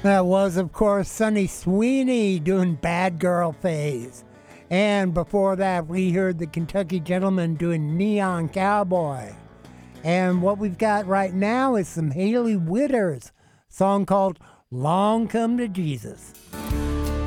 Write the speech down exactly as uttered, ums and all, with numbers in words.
That was, of course, Sunny Sweeney doing Bad Girl Phase. And before that, we heard the Kentucky Gentlemen doing Neon Cowboy. And what we've got right now is some Hailey Whitters, song called Long Come to Jesus.